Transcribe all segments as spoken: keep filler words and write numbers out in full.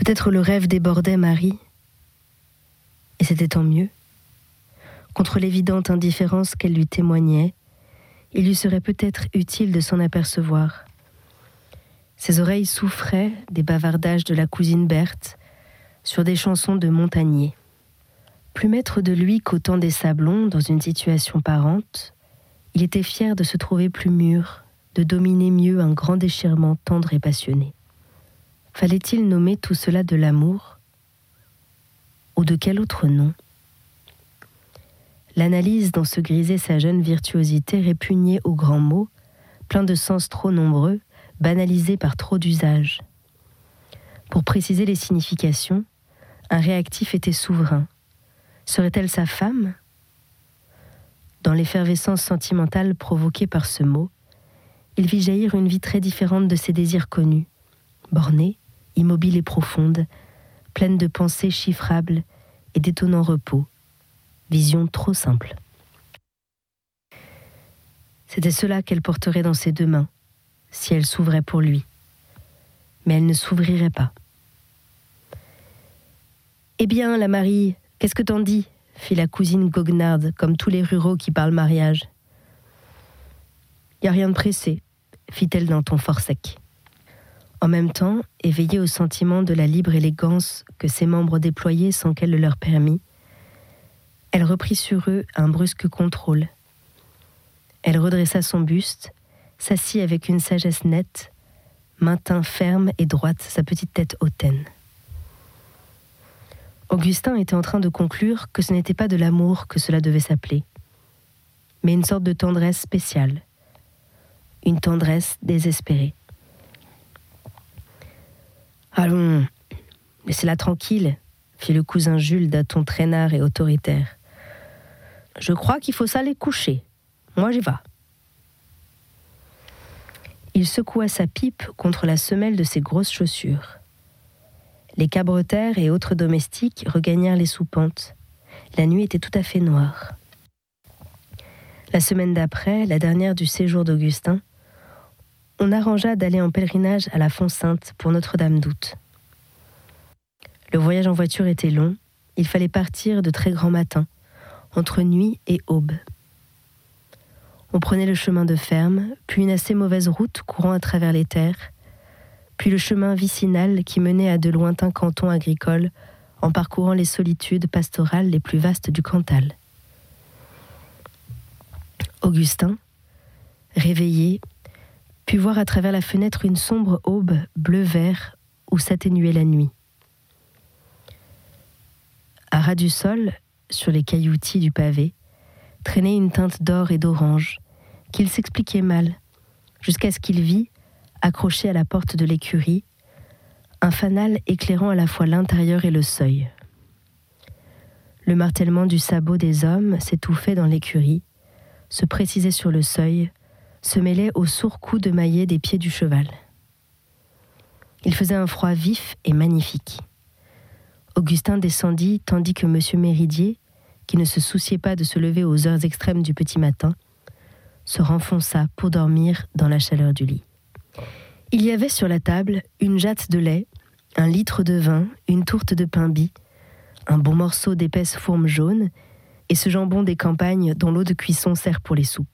Peut-être le rêve débordait Marie, et c'était tant mieux. Contre l'évidente indifférence qu'elle lui témoignait, il lui serait peut-être utile de s'en apercevoir. Ses oreilles souffraient des bavardages de la cousine Berthe sur des chansons de Montagnier. Plus maître de lui qu'au temps des Sablons, dans une situation parente, il était fier de se trouver plus mûr, de dominer mieux un grand déchirement tendre et passionné. Fallait-il nommer tout cela de l'amour? Ou de quel autre nom? L'analyse dont se grisait sa jeune virtuosité répugnait aux grands mots, pleins de sens trop nombreux, banalisés par trop d'usages. Pour préciser les significations, un réactif était souverain. Serait-elle sa femme? Dans l'effervescence sentimentale provoquée par ce mot, il vit jaillir une vie très différente de ses désirs connus, bornée, immobile et profonde, pleine de pensées chiffrables et d'étonnants repos. Vision trop simple. C'était cela qu'elle porterait dans ses deux mains, si elle s'ouvrait pour lui. Mais elle ne s'ouvrirait pas. « Eh bien, la Marie, qu'est-ce que t'en dis ?» fit la cousine goguenarde, comme tous les ruraux qui parlent mariage. « Y a rien de pressé », fit-elle d'un ton fort sec. En même temps, éveillée au sentiment de la libre élégance que ses membres déployaient sans qu'elle le leur permît, elle reprit sur eux un brusque contrôle. Elle redressa son buste, s'assit avec une sagesse nette, maintint ferme et droite sa petite tête hautaine. Augustin était en train de conclure que ce n'était pas de l'amour que cela devait s'appeler, mais une sorte de tendresse spéciale, une tendresse désespérée. « Allons, laissez-la tranquille », fit le cousin Jules d'un ton traînard et autoritaire. « Je crois qu'il faut s'aller coucher. Moi, j'y vais. » Il secoua sa pipe contre la semelle de ses grosses chaussures. Les cabretaires et autres domestiques regagnèrent les soupentes. La nuit était tout à fait noire. La semaine d'après, la dernière du séjour d'Augustin, on arrangea d'aller en pèlerinage à la Font-Sainte pour Notre-Dame d'Août. Le voyage en voiture était long, il fallait partir de très grand matin, entre nuit et aube. On prenait le chemin de ferme, puis une assez mauvaise route courant à travers les terres, puis le chemin vicinal qui menait à de lointains cantons agricoles en parcourant les solitudes pastorales les plus vastes du Cantal. Augustin, réveillé, put voir à travers la fenêtre une sombre aube bleu-vert où s'atténuait la nuit. À ras du sol, sur les cailloutis du pavé, traînait une teinte d'or et d'orange, qu'il s'expliquait mal, jusqu'à ce qu'il vit, accroché à la porte de l'écurie, un fanal éclairant à la fois l'intérieur et le seuil. Le martèlement du sabot des hommes s'étouffait dans l'écurie, se précisait sur le seuil, se mêlait au sourd coup de maillet des pieds du cheval. Il faisait un froid vif et magnifique. Augustin descendit tandis que Monsieur Méridier, qui ne se souciait pas de se lever aux heures extrêmes du petit matin, se renfonça pour dormir dans la chaleur du lit. Il y avait sur la table une jatte de lait, un litre de vin, une tourte de pain bis, un bon morceau d'épaisse fourme jaune et ce jambon des campagnes dont l'eau de cuisson sert pour les soupes.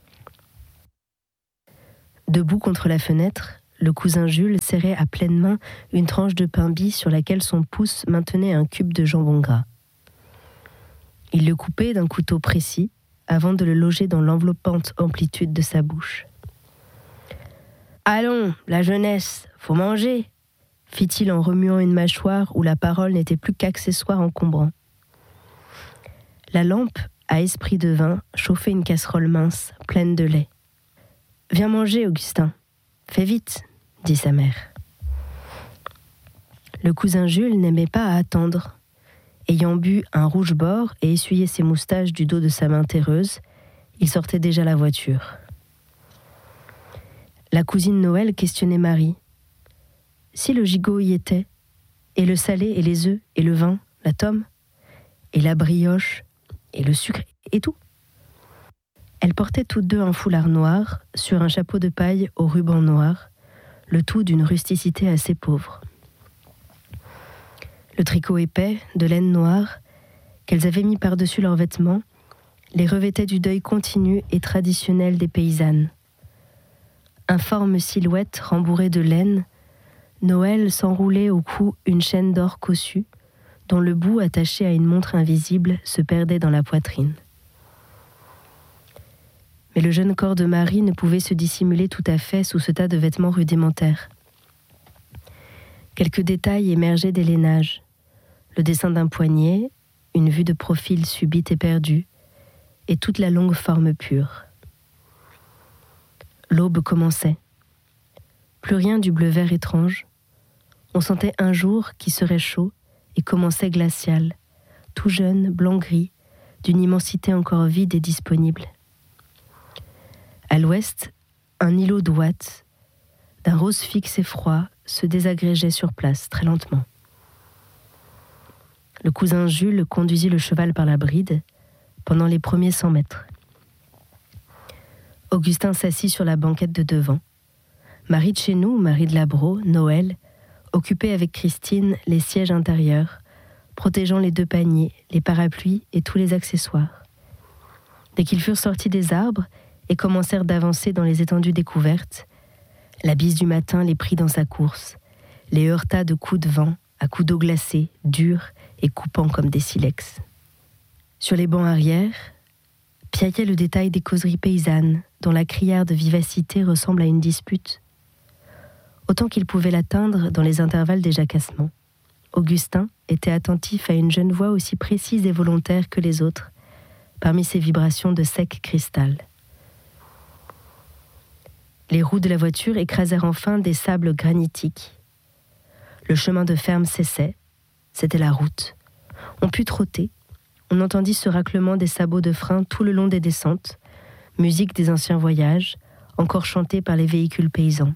Debout contre la fenêtre, le cousin Jules serrait à pleine main une tranche de pain bis sur laquelle son pouce maintenait un cube de jambon gras. Il le coupait d'un couteau précis avant de le loger dans l'enveloppante amplitude de sa bouche. « Allons, la jeunesse, faut manger !» fit-il en remuant une mâchoire où la parole n'était plus qu'accessoire encombrant. La lampe, à esprit de vin, chauffait une casserole mince, pleine de lait. « Viens manger, Augustin. Fais vite, » dit sa mère. Le cousin Jules n'aimait pas à attendre. Ayant bu un rouge-bord et essuyé ses moustaches du dos de sa main terreuse, il sortait déjà la voiture. La cousine Noël questionnait Marie. Si le gigot y était, et le salé, et les œufs, et le vin, la tome, et la brioche, et le sucre, et tout. Elles portaient toutes deux un foulard noir, sur un chapeau de paille au ruban noir, le tout d'une rusticité assez pauvre. Le tricot épais, de laine noire, qu'elles avaient mis par-dessus leurs vêtements, les revêtait du deuil continu et traditionnel des paysannes. Informe silhouette rembourrée de laine, Noël s'enroulait au cou une chaîne d'or cossue, dont le bout attaché à une montre invisible se perdait dans la poitrine. Mais le jeune corps de Marie ne pouvait se dissimuler tout à fait sous ce tas de vêtements rudimentaires. Quelques détails émergeaient des lainages. Le dessin d'un poignet, une vue de profil subite et perdue, et toute la longue forme pure. L'aube commençait. Plus rien du bleu-vert étrange. On sentait un jour qui serait chaud et commençait glacial, tout jeune, blanc-gris, d'une immensité encore vide et disponible. À l'ouest, un îlot d'ouate, d'un rose fixe et froid, se désagrégeait sur place, très lentement. Le cousin Jules conduisit le cheval par la bride pendant les premiers cent mètres. Augustin s'assit sur la banquette de devant. Marie de chez nous, Marie de Labro, Noël, occupait avec Christine les sièges intérieurs, protégeant les deux paniers, les parapluies et tous les accessoires. Dès qu'ils furent sortis des arbres et commencèrent d'avancer dans les étendues découvertes, la bise du matin les prit dans sa course, les heurta de coups de vent, à coups d'eau glacée, durs et coupants comme des silex. Sur les bancs arrière, piaillait le détail des causeries paysannes, dont la criarde vivacité ressemble à une dispute. Autant qu'il pouvait l'atteindre dans les intervalles des jacassements. Augustin était attentif à une jeune voix aussi précise et volontaire que les autres, parmi ces vibrations de sec cristal. Les roues de la voiture écrasèrent enfin des sables granitiques. Le chemin de ferme cessait, c'était la route. On put trotter, on entendit ce raclement des sabots de frein tout le long des descentes, musique des anciens voyages, encore chantée par les véhicules paysans.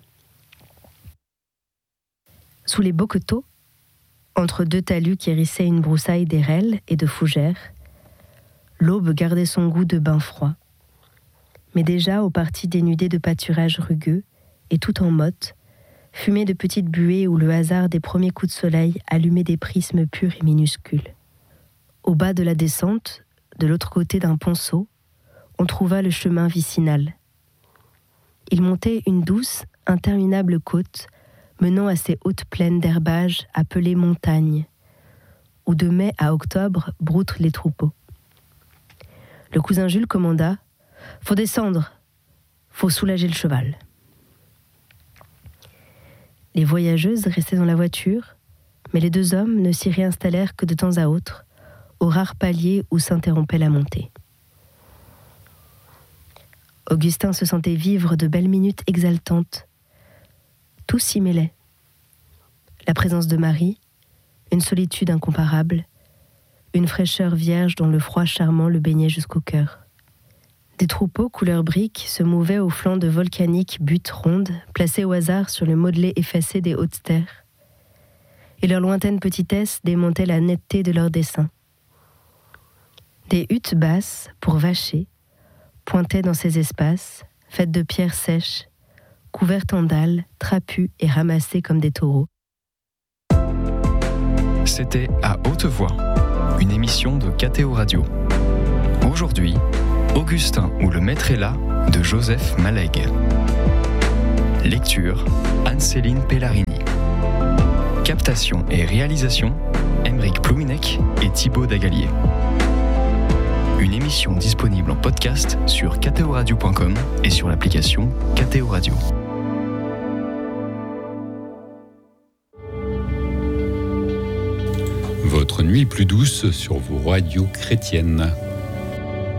Sous les beaux coteaux, entre deux talus qui hérissaient une broussaille d'érelles et de fougères, l'aube gardait son goût de bain froid. Mais déjà aux parties dénudées de pâturages rugueux, et tout en motte, fumées de petites buées où le hasard des premiers coups de soleil allumait des prismes purs et minuscules. Au bas de la descente, de l'autre côté d'un ponceau, on trouva le chemin vicinal. Il montait une douce, interminable côte menant à ces hautes plaines d'herbage appelées montagnes, où de mai à octobre broutent les troupeaux. Le cousin Jules commanda « Faut descendre, faut soulager le cheval ». Les voyageuses restaient dans la voiture, mais les deux hommes ne s'y réinstallèrent que de temps à autre, aux rares paliers où s'interrompait la montée. Augustin se sentait vivre de belles minutes exaltantes. Tout s'y mêlait. La présence de Marie, une solitude incomparable, une fraîcheur vierge dont le froid charmant le baignait jusqu'au cœur. Des troupeaux couleur brique se mouvaient au flanc de volcaniques buttes rondes, placées au hasard sur le modelé effacé des hautes terres. Et leur lointaine petitesse démontait la netteté de leurs dessins. Des huttes basses, pour vacher, pointaient dans ces espaces, faites de pierres sèches, couvertes en dalles, trapues et ramassées comme des taureaux. C'était À Haute Voix, une émission de K T O Radio. Aujourd'hui, Augustin ou le maître est là de Joseph Malègue. Lecture, Anne-Céline Pellarini. Captation et réalisation, Aymeric Plouminec et Thibaut Dagalier. Une émission disponible en podcast sur k t o radio point com et sur l'application K T O Radio. Votre nuit plus douce sur vos radios chrétiennes.